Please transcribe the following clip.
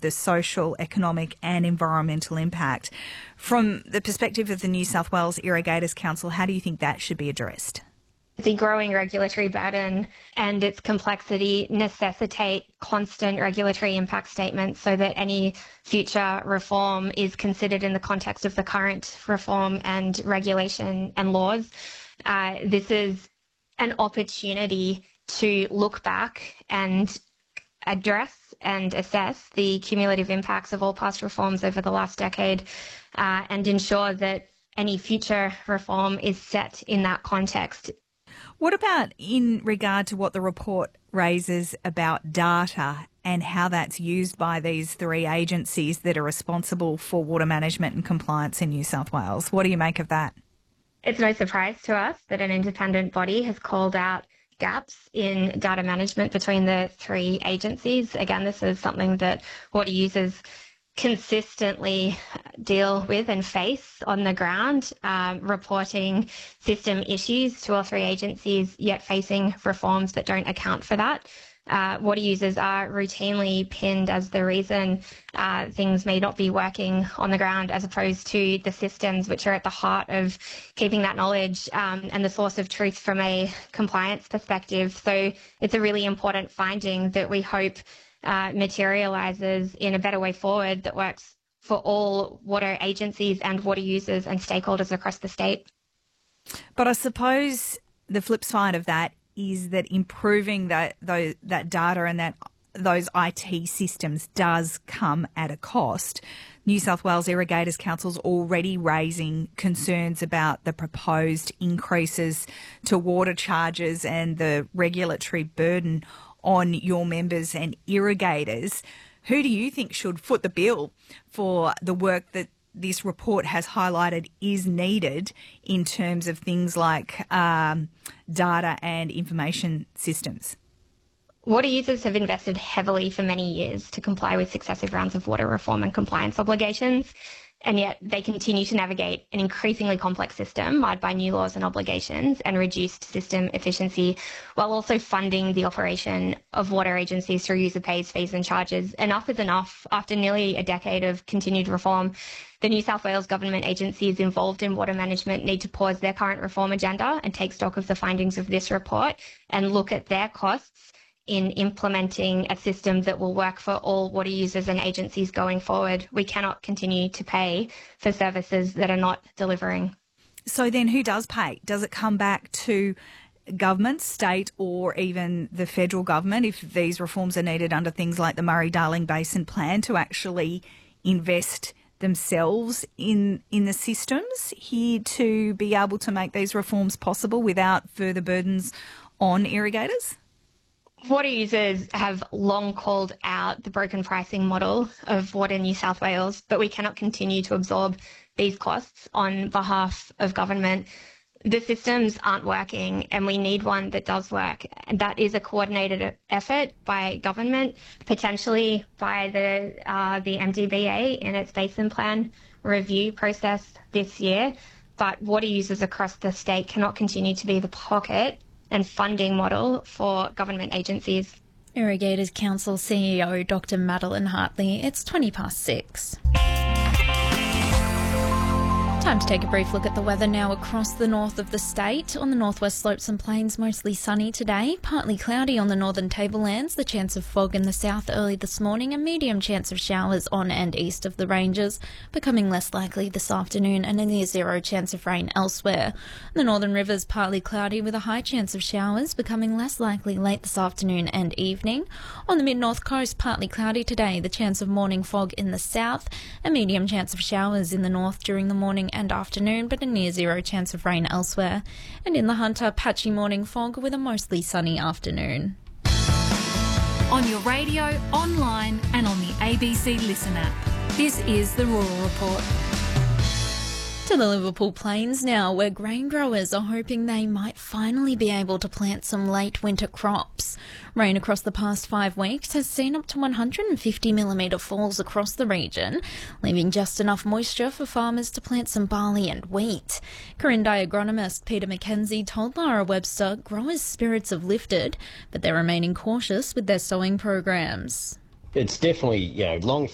the social, economic and environmental impact. From the perspective of the New South Wales Irrigators Council, how do you think that should be addressed? The growing regulatory burden and its complexity necessitate constant regulatory impact statements so that any future reform is considered in the context of the current reform and regulation and laws. This is an opportunity to look back and address and assess the cumulative impacts of all past reforms over the last decade and ensure that any future reform is set in that context. What about in regard to what the report raises about data and how that's used by these three agencies that are responsible for water management and compliance in New South Wales? What do you make of that? It's no surprise to us that an independent body has called out gaps in data management between the three agencies. Again, this is something that water users consistently deal with and face on the ground, reporting system issues to all three agencies, yet facing reforms that don't account for that. Water users are routinely pinned as the reason things may not be working on the ground, as opposed to the systems which are at the heart of keeping that knowledge and the source of truth from a compliance perspective. So it's a really important finding that we hope materialises in a better way forward that works for all water agencies and water users and stakeholders across the state. But I suppose the flip side of that is that improving that data and those IT systems does come at a cost. New South Wales Irrigators Council's already raising concerns about the proposed increases to water charges and the regulatory burden on your members and irrigators. Who do you think should foot the bill for the work that this report has highlighted is needed in terms of things like data and information systems? Water users have invested heavily for many years to comply with successive rounds of water reform and compliance obligations, and yet they continue to navigate an increasingly complex system marred by new laws and obligations and reduced system efficiency, while also funding the operation of water agencies through user pays, fees and charges. Enough is enough. After nearly a decade of continued reform, the New South Wales government agencies involved in water management need to pause their current reform agenda and take stock of the findings of this report and look at their costs in implementing a system that will work for all water users and agencies going forward. We cannot continue to pay for services that are not delivering. So then who does pay? Does it come back to government, state or even the federal government if these reforms are needed under things like the Murray-Darling Basin Plan to actually invest themselves in the systems here to be able to make these reforms possible without further burdens on irrigators? Water users have long called out the broken pricing model of Water New South Wales, but we cannot continue to absorb these costs on behalf of government. The systems aren't working and we need one that does work. And that is a coordinated effort by government, potentially by the MDBA in its basin plan review process this year. But water users across the state cannot continue to be the pocket and funding model for government agencies. Irrigators Council CEO Dr. Madeline Hartley. It's 6:20. Time to take a brief look at the weather now across the north of the state. On the northwest slopes and plains, mostly sunny today. Partly cloudy on the northern tablelands. The chance of fog in the south early this morning. A medium chance of showers on and east of the ranges, becoming less likely this afternoon, and a near zero chance of rain elsewhere. The northern rivers partly cloudy with a high chance of showers, becoming less likely late this afternoon and evening. On the mid-north coast, partly cloudy today. The chance of morning fog in the south. A medium chance of showers in the north during the morning and afternoon, but a near zero chance of rain elsewhere. And in the Hunter, patchy morning fog with a mostly sunny afternoon. On your radio, online and on the ABC Listen app. This is the Rural Report. To the Liverpool Plains now, where grain growers are hoping they might finally be able to plant some late winter crops. Rain across the past 5 weeks has seen up to 150mm falls across the region, leaving just enough moisture for farmers to plant some barley and wheat. Corindi agronomist Peter McKenzie told Lara Webster growers' spirits have lifted, but they're remaining cautious with their sowing programs. It's definitely, long